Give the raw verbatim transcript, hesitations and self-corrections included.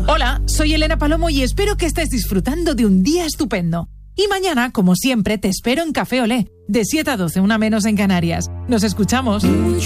Hola, soy Elena Palomo y espero que estés disfrutando de un día estupendo. Y mañana, como siempre, te espero en Café Olé, de siete a doce, una menos en Canarias. Nos escuchamos.